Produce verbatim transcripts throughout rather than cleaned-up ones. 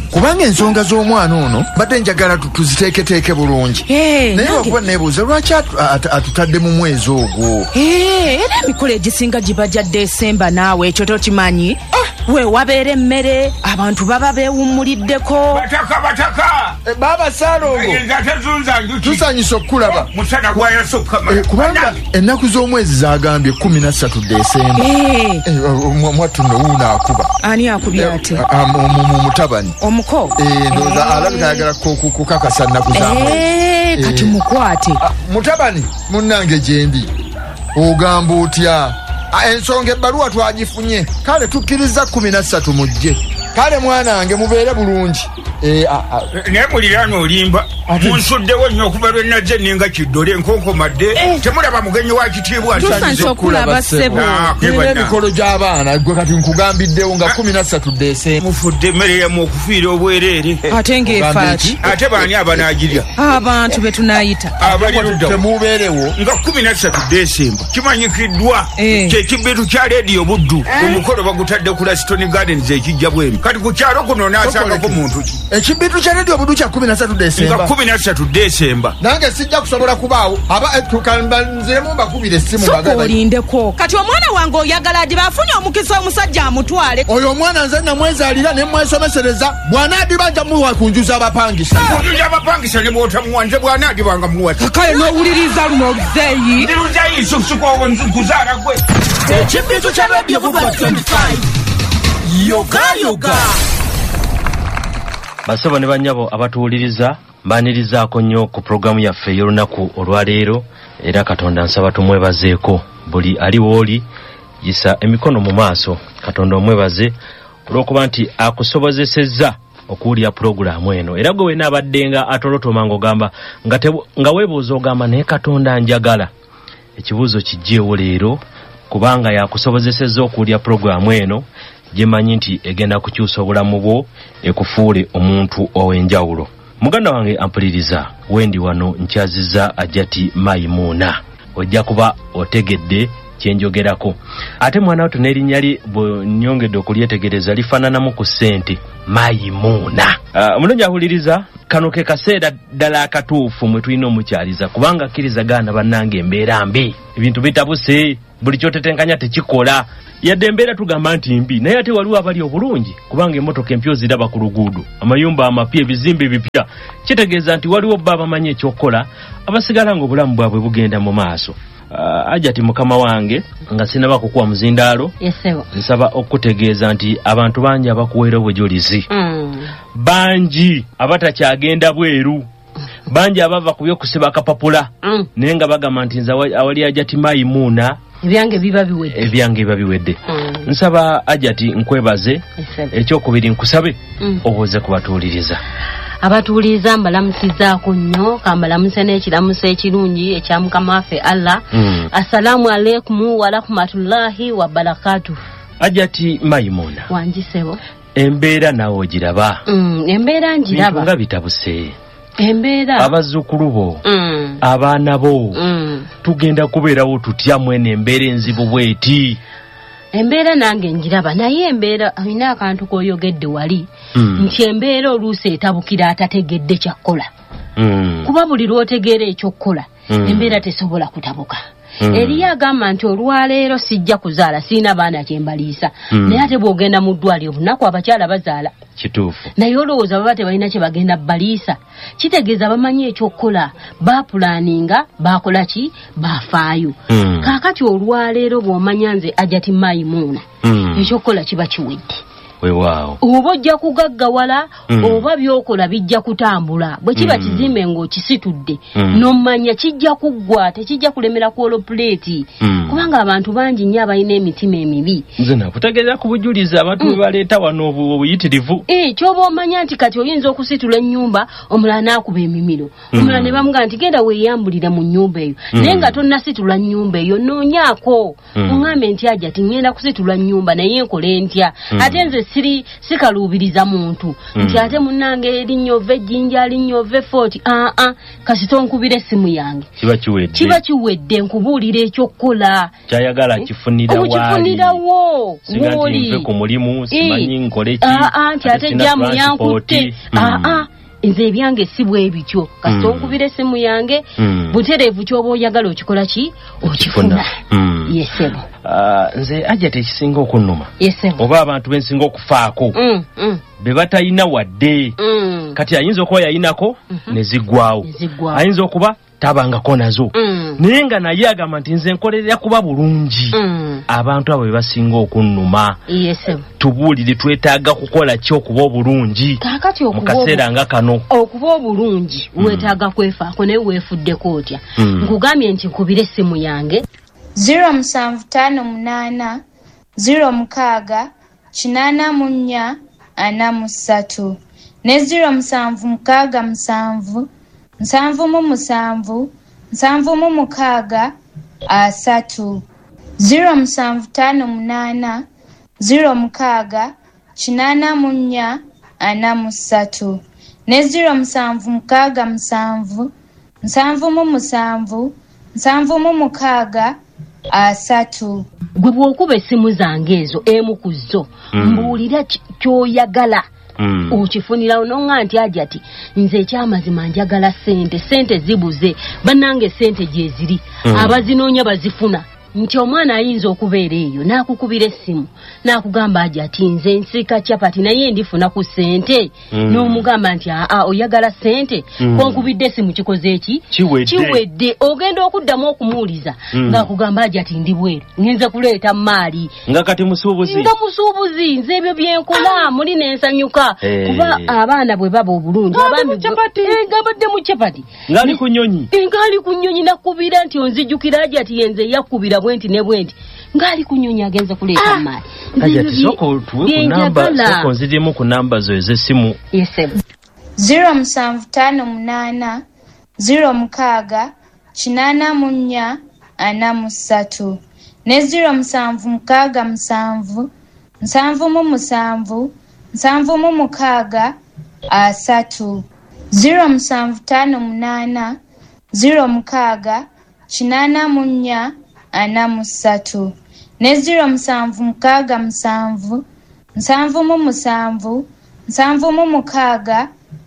kubanga ensonga z'omwana ono badde njagala tuziteeketeeke bulungi naye wakuba neebuuza lwaki atutadde mu mwezi ogwo era emikolo egisinga giba gya Desemba naawe ekyo tokimanyi we wabeera emmere abantu baba beewummuliddeko bataka bataka baba Salongo tusanyusa okulaba kubanga ennaku z'omwezi zagambye kumi na ssatu Desemba mwattu nno wuuna akuba ani akubye ate mutabani omuko ndowooza alabika ayagala kukakasa nnaku zamwezi kati mukwate mutabani munnange gyendi ogamba otya ensonga ebbaluwa twagifunye kale tukkiriza kumi na ssatu mujje kale mwana wange mubeere bulungi naye muliraana olimba munsuddewo nnyo okuva lwe nazze ninga kiddole enkonkomadde temulaba mugenyi wa kitiibwa tusanze okulaba ssebo emikolo gy'abaana gwe kati nkugambiddewo nga kumi na ssatu Desemba mufudde emmere yamu okufiira obwereere ate ng'efaaki ate baani abanaagirya abantu be tunaayita temubeerewo nga kumi na ssatu Desemba kimanyikiddwa kyekibbitu kya leediyo Buddu omukolo bagutadde ku Laston Gardens ekijja bwemi kati ku kyalo kuno naasangako muntu ki ekibbitu kya leediyo Buddu kya kumi na ssatu Desemba nga kumi na ssatu Desemba nange sijja kusobola kubaawo tukanbanziremu mbakubira essimu soka olindeko kati omwana wange oyagala agi bafunye omukisa omusajja amutwale oyo omwana nze namwezaalira ne mwesomesereza bw'anaadibanja muwa kunjuza abapangisa kunjuza abapangisa ne bw'otamuwa nze bw'anaadibanga muwa kale n'owuliriza luno oluzeeyi ndi luzeeyi susukowo nkuzaala gwe ekibbitu kya Radio Vuba twenty-five yoga yoga basaba ne banyabo abatuwuliriza mbanirizaako nnyo ku programu yaffe ey'olunaku olwaleero era Katonda nsaba tumwebazeeko buli ali wooli yisa emikono mu maaso Katonda omwebaze olw'okuba nti akusobozesezza okuwulira pulogulaamu eno era gwe weena abadde nga atolotoma ng'ogamba nga, nga weebuuza ogamba naye Katonda njagala ekibuuzo kijjeewo leero kubanga yakusobozesezza okuwulira pulogulaamu eno gyemanyi nti egenda kukyusa obulamu bwo ekufuule omuntu ow'enjawulo. Muganda wange ampuliriza wendi wano nkyazizza Ajati Maimuna ojja kuba otegedde kyenjogerako ate mwana wato n'erinnya lye bwe nnyongedde okulyetegereza lifaananamu ku ssente Maimuna. Uh, mulungi ahuliriza kano ke kaseera ddala akatuufu mwe tulina omukyaliza kubanga akkiriza gaana bannange embeera mbi ebintu bitabuse buli kyotetenkanya tekikola yadde embeera tugamba nti mbi naye ate waliwo abali obulungi kubanga emmotoka empya ziraba ku luguudo amayumba amapya ebizimbe bipya kitegeeza nti waliwo bba abamanyi ekyokukola abasigala ng'obulamu bwabwe bugenda mu maaso. Uh, Ajati mukama wange nga sinaba kukuwa muzindaalo yesewo nsaba okutegeeza nti abantu bangi abakuweera obujulizi mm. bangi abatakyagenda bweru bangi abava ku by'okusiba akapapula mm. naye nga bagamba nti nze awali Ajati Maimuna ebyange biba biwedde ebyange biba biwedde mm. nsaba Ajati nkwebaze ekyokubiri nkusabe mm. obuuze kubatuuliriza abatuuliza mbalamusizaako nnyo kambalamuse n'ekiramuso ekirungi ekya mukama waffe Allah mm. assalamu alaikum wa rahmatullahi wa barakatuh. Ajati Maimuna wanjisebo embeera naawe ogiraba mm. embeera njiraba nga bitabuse embeera abazzukulu bo mm. abaana bo mm. tugenda kubeerawo tutya mwene embeera enzibu bweti embeera nange njiraba naye embeera alina akantu koyogedde wali mm. nti embeera oluusi etabukira atategedde kyakkola mm. kuba buli lw'otegeera ekyokkola mm. embeera tesobola kutabuka mm. eriyo agamba nti olwaleero sijja kuzaala siina baana kyembaliisa mm. naye ate bw'ogenda mu ddwaliro bunaku abakyala bazaala kituufu naye olowooza baba tebalina kye bagenda baliisa kitegeeza bamanyi ekyokkola baapulaaninga baakola ki baafaayo mm. kaakati olwaleero bw'omanya nze Ajati Maimuna mm. ekyokkola kiba kiwedde weewaawo oba ojja kugaggawala mm. oba byokola bijja kutambula bwe kiba mm. kizimbe ng'okisitudde mm. n'omanya kijja kuggwa tekijja kulemera ku olopuleeti mm. kubanga abantu bangi nnyo abalina emitima emibi nze nakutegeeza kubujuliza abantu mm. baleeta wano obuyitirivu eh kyoba omanya nti kati oyinza okusitula ennyumba omulala n'akuba emimiro mm. omulala ne bamugamba nti genda weeyambulira mu nnyumba eyo mm. naye nga tonnasitula nnyumba eyo noonyaako mm. oŋŋambe nti Ajati ngenda kusitula nnyumba naye nkole ntya mm. ate nze siri sikalubiriza muntu mm. nti ate munange erinyove jinja alinyove forty ah ah kasito nkubire simu yange kiba kiwedde kiba kiwedde nkubulira ekyo kola kyayagala kifunira wali kifunira wo woli ku mulimu simanyi nkole ki ah ah nti ate jamu yankutte ah ah nze ebyange si bwe bityo kasito nkubire simu yange mm. buterevu kyoba oyagala okikola ki okifuna mm. yesebo uh, nze ajja tekisinga okunnuma yesebo oba abantu bensinga okufaako mm, mm. be batayina wadde mm. kati ayinza okuba yayinako mm-hmm. ne ziggwawo ayinza okuba tabangako nazo mm. naye nga naye agamba nti nze nkolerera kuba bulungi mm. abantu abo be basinga okunnuma yesebo tubuulire twetaaga kukola ki okuba obulungi kakati mu kaseera nga kano okuba obulungi mm. weetaaga kwefaako naye weefuddeko otya mm. nkugambye nti nkubire essimu yange zero musanvu tano munana zero mukaaga kinaana mu nnya ana mu ssatu ne zero musanvu mukaaga musanvu nsanvu mu musanvu nsanvu mu mukaaga asatu zero musanvu tano munana zero mukaaga kinaana mu nnya ana mu ssatu ne zero musanvu mukaaga musanvu nsanvu mu musanvu nsanvu mu mukaaga asatu gwe bw'okuba essimu zange ezo emu ku zo mm. mbuulira kyoyagala mm. okifunira ononga nti ajja ati nze ekyamazima njagala sente sente zibuze bannange sente gye ziri mm. abazinoonya bazifuna nti omwana ayinza okubeera eyo n'akukubira essimu n'akugamba ajja ati nze nsika capati naye ndifuna ku sente mm. n'omugamba nti aa oyagala sente mm. konkubidde essimu kikoze eki kiwedde ogenda okuddamu okumuwuliza mm. ng'akugamba ajja ati ndi bweru ngenze kuleeta maali nga kati musuubuzi nga musuubuzi nze ebyo byenkola ah. muli nensanyuka hey. kuba abaana bwe baba obulungi ngabadde mu capati ngali ku nnyonyi ngali ku nnyonyi nakubira nti onzijjukira ajja ati yenze yakkubira bwenti ne bwenti ngali kunyonya agenza kuleeta ah. maali ajja tisoko tuwe ku namba soko nzirimu ku namba zo ez'essimu yesebo zero musanvu tano munana zero mukaaga kinaana mu nnya ana mu ssatu ne zero musanvu mukaaga musanvu nsanvu mu musanvu nsanvu mu mukaaga asatu zero musanvu tano munana zero mukaaga kinaana mu nnya ana mu ssatu ne zero musanvu mukaaga musanvu nsanvu mu musanvu nsanvu mu mukaaga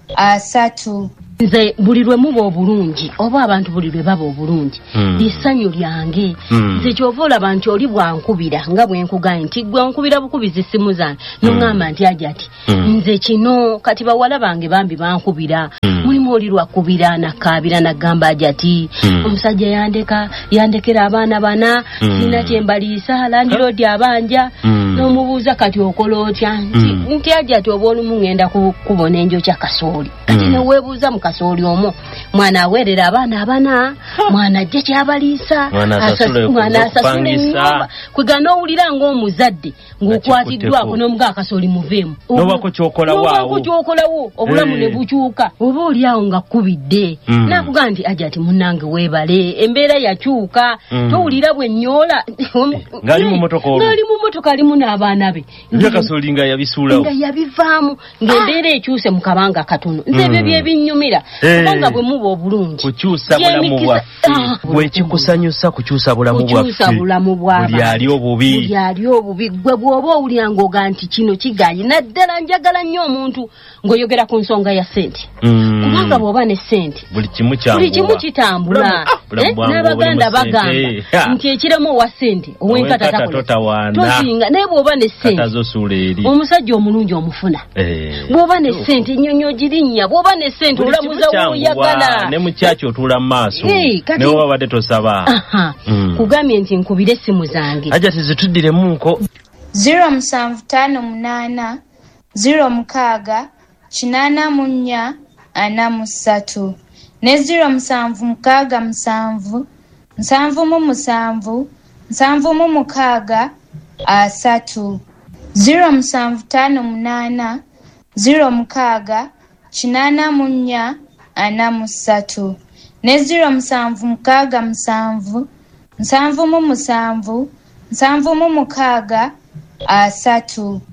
asatu nze buli lwe muba obulungi oba abantu buli lwe baba obulungi mm. lissanyu lyange mm. nze kyova olaba nti oli bwankubira nga bwenkugaye nti gwe nkubira bukubiza essimu zange mm. noŋŋamba nti ajja ati mm. nze kino kati bawala bange bambi bankubira mm. mulimu oli lwakubira nakaabira nagamba ajja ati mm. omusajja yandeka yandekera abaana bana mm. sina kyembaliisa landiroodi abanja mm. n'omubuuza kati okola otya nti, mm. nti ajja ati oba olumu ŋŋenda kubona enjokya kasooli kati mm. neweebuuza muka kasooli omwo mwana aweerera abaana abana mwana ajje kyabaliisa mwana asasula ennyumba kwegana owulira ng'omuzadde ng'okwatiddwako n'omuga akasooli muveemu nobako kyokolawo kyokolawo obulamu ne bukyuka oba oli awo nga kkubidde nakugaa nti ajja ati munnange weebale embeera yakyuka towulira bwe nnyola ng'ali mu motoka olwo ng'ali mu motoka alimu n'abaana be akasooli nga yabisuulawo nga yabivaamu ng'embeera ekyuse mu kabanga katono nze ebyo byebinyumira kubanga bwe muba obulungi kukyusa bulamu bwaffe bwekikusanyusa kukyusa bulamu bwaffe buli ali obubi buli ali obubi gwe bw'oba owulira ng'oga nti kino kigayi naddala njagala nnyo omuntu ng'oyogera ku nsonga ya ssente kubanga bw'oba ne ssente buli kimu buli kimu kitambula n'abaganda bagamba nti ekiremu owa ssente ow'enkata tozinga naye bw'oba ne ssente omusajja omulungi omufuna bw'oba ne ssente ennyonyo girinnya bw'oba ne ssente olamuza woyagala ne mukyaki otuula mu maaso ne woba badde tosaba kugambye nti nkubire essimu zange ajja tizituddiremunko zero musanvu tano munana zero mukaaga kinaana mu nnya ana mu ssatu ne zero musanvu mukaaga musanvu nsanvu mu musanvu nsanvu mu mukaaga asatu zero musanvu tano munana zero mukaaga kinaana mu nnya ana mu ssatu ne zero musanvu mukaaga musanvu nsanvu mu musanvu nsanvu mu mukaaga asatu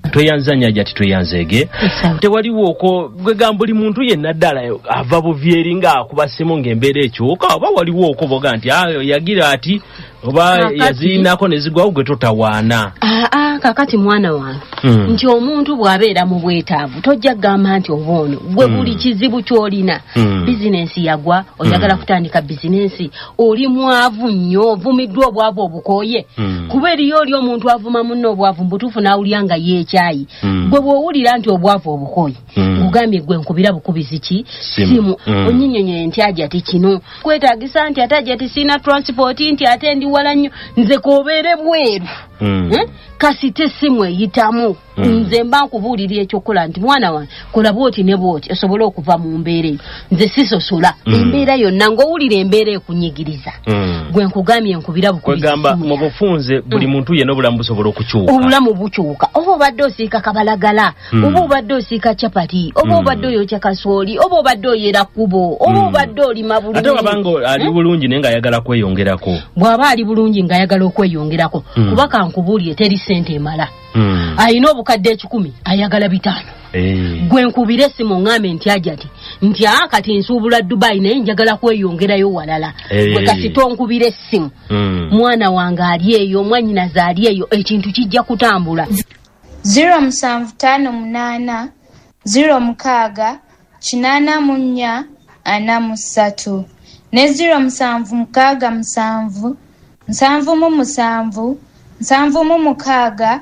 tweyanzanya ajati tweyanzege tewaliwo ko gwegamba buli muntu yenna ddala ava buvyeri nga akubasemo ng'embeera ekyuka oba waliwo ko boga nti ayo yagira ati oba yazinako nezigwawo gwe totawaana. Aa kakati mwana wange mm. nti omuntu bw'abeera mu bwetaavu tojja gamba nti oboono gwe buli mm. kizibu kyolina mm. bizinensi yagwa oyagala mm. kutandika bizinensi oli mwavu nnyo ovumiddwa obwavu obukoye mm. kuba eriyo oli omuntu avuma munno obwavu mbutuufu n'awulira nga yeekyayi mm. gwe bw'owulira nti obwavu obukoye mm. ngugambye gwe nkubira bukubizi ki simu mm. onyinnyonyoye nti ajati kino kwetaagisa nti ate ajati sina transport nti ate ndi wala nnyo nze koobeere bweru mm. eh? kasite simu eyitamu mm. nze mba nkubuulira ekyokola nti mwana wange kola bwoti ne bwoti osobole okuva mu mbeera eyo nze sisosola mm. embeera yonna ng'owulira embeera ekunyigiriza mm. gwe nkugambye nkubira bukugamba mu bufunze buli mm. muntu yenna obulamu busobola okukyuka obulamu bukyuka oba obadde osiika kabalagala mm. oba obadde osiika capati oba obadde mm. oyokya kasooli oba obadde oyera kubo oba obadde olima bulungi ate wabanga ali bulungi naye ng'ayagala kweyongerako bw'aba ali bulungi ng'ayagala okweyongerako mm. kuba kankubuulye teri sente emala mm. ayina obukadde ekikumi ayagala bitaano hey. gwe nkubire essimu ng'ambe nti ajati nti aa kati nsuubula Dubai naye njagala kweyongerayo walala hey. gwe kasi tonkubire essimu mm. mwana wange ali eyo mwannyinaze ali eyo ekintu kijja kutambula. ziro musanvu ttaano munaana ziro mukaaga kinaana mu nnya ana mu ssatu ne ziro musanvu mukaaga musanvu nsanvu mu musanvu nsanvu mu mukaaga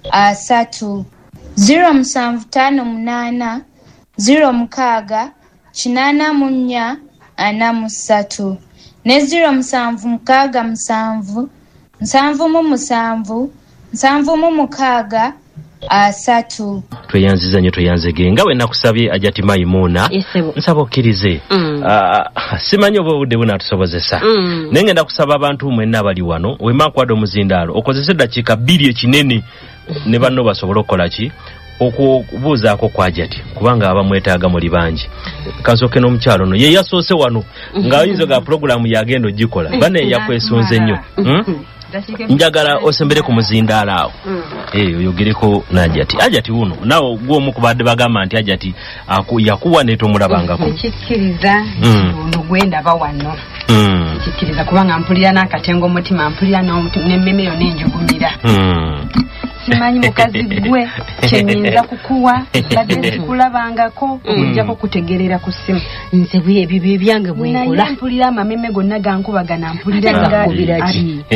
asatu ziro musanvu ttaano munaana ziro mukaaga kinaana mu nnya ana mu ssatu ne ziro musanvu mukaaga musanvu nsanvu mu musanvu nsanvu mu mukaaga asatu. Tweyanziza nnyo tweyanzege nga we nakusabye ajati Maimuna nsaba okkirize mm. uh, simanyi oba obudde bunaatusobozesa mm. naye ngenda kusaba abantu mwenna abali wano wema nkwada omuzindaalo okozese eddakiika bbiri ekinene ne banno basobole okukola ki okubuuzaako kwa ajati kubanga abamwetaaga muli bangi kansooke n'omukyalo no ye yasoose wano ng'ayinza ga pulogulaamu yagenda ogikola bane yakwesunze nnyo hmm? njagala osembere ku muzindaalo awo mm. eh oyogereko n'ajati ajati uno nawo gwomu kubadde bagamba nti ajati yakuwa ne tomulabangako kikkiriza uno gwenda bawano mm. kikkiriza kubanga mpulira n'akatengo mutima mpulira n'emmeme yo n'enjugumira mm. simanyi mukazi gwe kyenyinza kukuwa badde sikulabangako ojjako kutegerera ku ssimu nze bye byange bwenkola naye mpulira amameme gonna gankubagana mpulira ngaki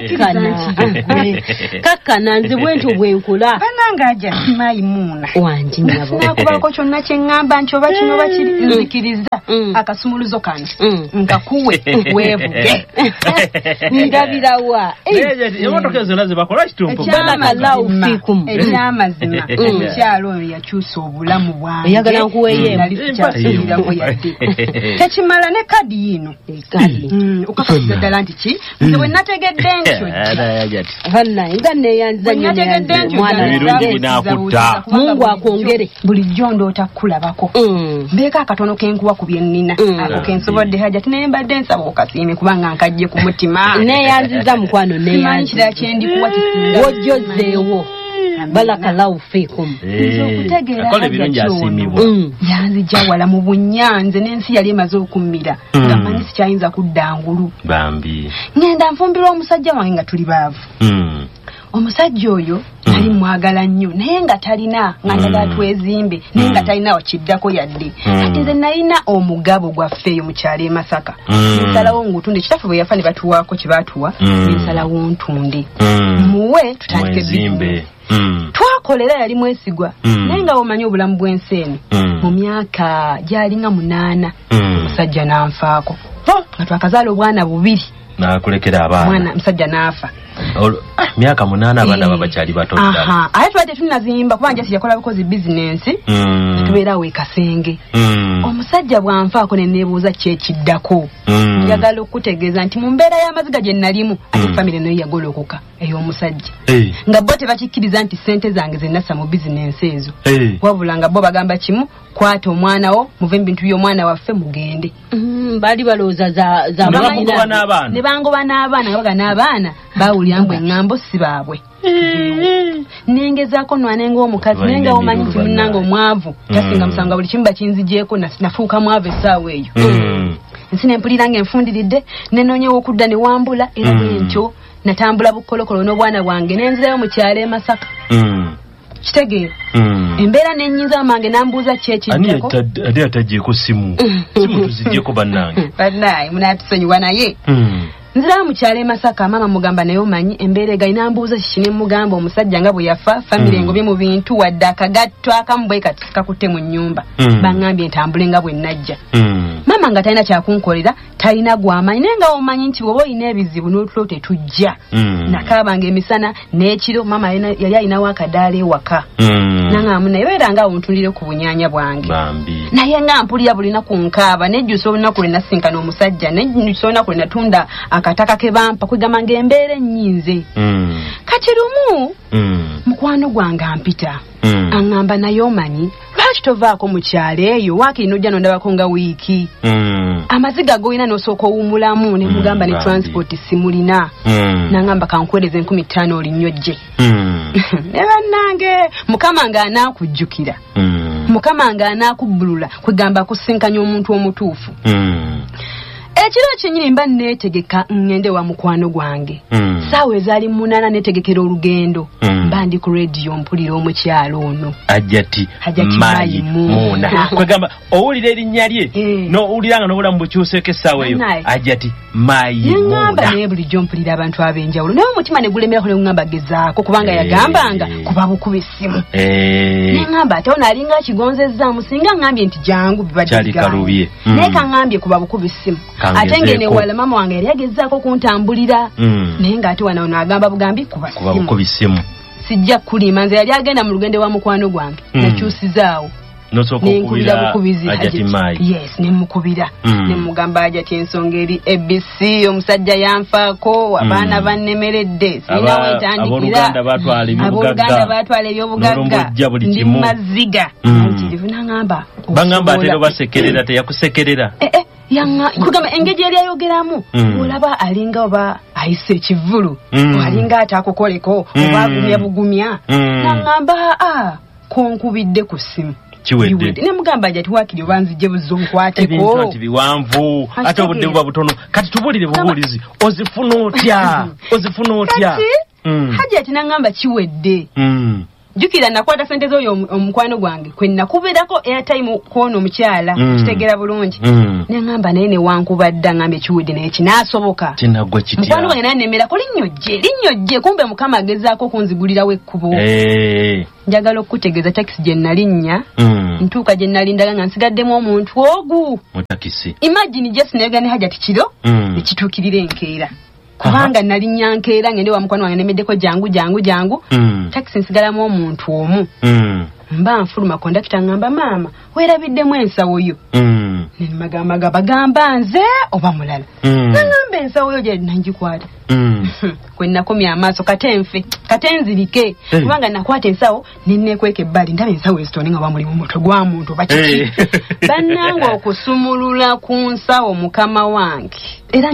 kakkana nze bwentyo bwenkola bananga aja Maimuna wangi nabo nakubako kyonna kye ŋŋamba nti oba kino bakiri nzikiriza akasumuluzo kano nkakuwe weevuge ndabirawa emotoka zonna zebakola kitumpu Fikum. Ekyamazima omukyalo oyo yakyusa obulamu bwange oyagala nkuweeye nalikyasubirako yadde tekimala ne kadi yino okakasiza ddala nti ki nze bwe nategedde ntyo nga neeyanza nnyo Mungu akwongere bulijjo ndoota kulabako mbeeko akatono kenkuwa ku bye nnina ako kensobodde hajati naye mbadde nsaba okasiime kubanga nkajje ku mutima neeyanziza mukwano neeyanzira kyendikuwa kisinga wojjozeewo balakallahu fikum okutegeera yanzija wala mu bunyanze n'ensi yali emaze okummira nga manyi sikyayinza kudda ngulu bambi ngenda nfumbirwa omusajja wange nga tuli baavu omusajja oyo nali mwagala nnyo naye nga talina nga njagala twezimbe naye nga talina wakiddako yadde ate nze nalina omugabo gwaffe mu kyalo e Masaka nsalawo ngutunde kitaffe bwe yafa ne batuwaako kye baatuwa nsalawo ntunde muwe tutandike bizimbe twakolera yali mwesigwa naye nga omanyi obulamu bw'ensi eno mu myaka gyalinga munaana omusajja n'anfaako nga twakazaala obwana bubiri nakulekera abaana mwana musajja n'afa myaka munaana abaana babakyali bato ddala aha ate twadde tunazimba kuba njasi yakola bukozi bizinensi tubeerawo e Kasenge omusajja bw'anfaako ne neebuuza kyekiddako njagala okutegeeza nti mu mbeera y'amaziga gye nalimu ate famire nayo yagolokoka ey'omusajja nga bo tebakikkiriza nti ssente zange ze nassa mu bizinensi ezo wabula nga bo bagamba kimu kwata omwana wo muve bintu by'omwana waffe mugende. Mm, bali balooza za za bamayina n'abaana. Ne bangoba n'abaana baga n'abaana bawulira mbwe ngambo sibaabwe. Nengezaako nwanenga omukazi nenga omanyi nti munnanga omwavu tasinga musanga buli kimba kinzijeeko nafuuka mwavu essaawa eyo. Nsine mpulira ng'enfundiridde nenonyewo okudda ne wambula era bwentyo natambula bukolokolo n'obwana bwange nenzirayo mu kyalo e Masaka. Kitegeera embeera n'ennyinza amange nambuuza kyekijjako ani atagyeko simu simu tuzigyeko bannange bannaye munatusonyiwa naye nzira mu kyalo e Masaka mama mugamba naye omanyi embeera egayina mbuuza kikine mugamba omusajja nga bwe yafa famire mm. engobye mu bintu wadde akagatto akamu bwe kati kakutte mu nnyumba mm. bangambye ntambule nga bwe najja mm. mama nga talina kyakunkolera talina gw'amanyi naye nga omanyi nti bw'oba olina ebizibu n'otulo tetujja mm. nakaabanga emisana n'ekiro mama yali alinawo akadaala ewaka mm. nangaamu naye beera nga omuntulire ku bunyaanya bwange naye nga mpulira bulina ku nkaaba nejjusa olunaku lwe nasinkana omusajja nejjusa olunaku lwe natunda akataka ke bampa kwegamba ng'embeera ennyinze mm. kati lumu mm. mukwano gwange ampita mm. aŋŋamba naye omanyi lwaki tovaako mu kyalo eyo waakiri n'ojja nondabako nga wiiki mm. amaziga goyina n'osooka owummulamu ne mugamba mm. ne transport simulina mm. naŋŋamba kankuweereza enkumi ttaano olinyojje mm. ne bannange mukama ng'anaakujjukira mm. mukama ng'anaakubbulula kwegamba kusinkanya omuntu omutuufu mm. ekiro kyenyini mba neetegeka ngende wa mukwano gwange mm. saawa ezaali munana neetegekera olugendo mm. mba ndi ku rediyo mpulira omukyalo ono Hajati Maimuna kwegamba owulira erinnya lye eh. n'owuliranga n'obulamu bukyuseeko essaawa eyo Hajati Maimuna ngamba naye bulijjo mpulira abantu ab'enjawulo naye omutima ne gulemerako ne ngamba gezaako kubanga yagambanga eh. kuba bukuba essimu eh. ne ngamba ate ono alinga akigonzezzaamu singa ngambye nti jangu bibadde kalubye mm. naye kangambye kuba bukuba essimu ate ngene wala mama wange yali agezaako kuntambulira mm. naye ng'ate wana ono agamba bugambi kuba ssimu sijja kulima nze yali agenda mu lugendo wa mukwano gwange mm. nakyusizaawo n'enkubira Hajati Mai yes nemukubira mm. nemugamba Hajati ensonga eri A B C omusajja yanfaako abaana mm. bannemeredde sina wetandikira abooluganda batwala ebyobugagga ndi maziga nkirivu mm. nangamba bangamba ate basekerera teyakusekerera eh, eh. Yanga kugamba engeri yali ayogeramu mm. olaba alinga oba ayise ekivulu mm. alinga atakukoleko mm. oba agumya bugumya mm. nangamba ah konkubidde ku simu kiwedde ne mugamba Hajati wakiri banzije buzo nkwateko ebintu ati biwanvu ate obudde buba butono kati tubulire bubulizi ozifuna otya ozifuna otya mm. Hajati nangamba kiwedde mm. jukira nakwata sente zo omukwano gwange kwe nakuberako airtime kono omukyala mm. kitegera bulungi mm. ne ngamba naye ne wankubadda ngambe kiwedde naye kinaasoboka kinagwa kitya mukwano gwange naye nemera ko linnyojje linnyojje kumbe mukama agezaako kunzigulirawo ekkubo eh njagala okutegeeza taxi gye nalinnya mm. ntuuka gye nalindaga nga nsigaddemu omuntu ogu mu taxi imagine just nayoga ne Hajati kiro mm. ekituukirira enkeera kubanga nali nyankeera ngende wa mukwano wange nemeddeko jangu jangu jangu mm. taxi nsigalamu omuntu omu mm. mba nfuluma kondakita ngamba maama weerabiddemu ensawo yo mm. nemagamaga bagamba nze oba mulala mm. nangamba ensawo yo gye nangikwata mm. kwe nakomya amaaso kate nfe kate nzirike hey. kubanga nakwata ensawo nennekweka ebbali ndaba ensawo ezitone nga bamuli mu mutwe gwa muntu bakiki hey. bannanga okusumulula ku nsawo mukama wange